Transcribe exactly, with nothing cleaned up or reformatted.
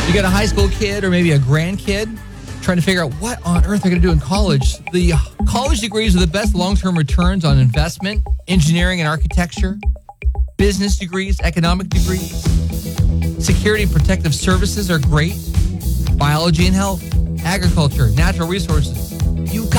You got a high school kid or maybe a grandkid trying to figure out what on earth they're going to do in college. The college degrees are the best long-term returns on investment, engineering and architecture, business degrees, economic degrees. Security and protective services are great. Biology and health, agriculture, natural resources. You got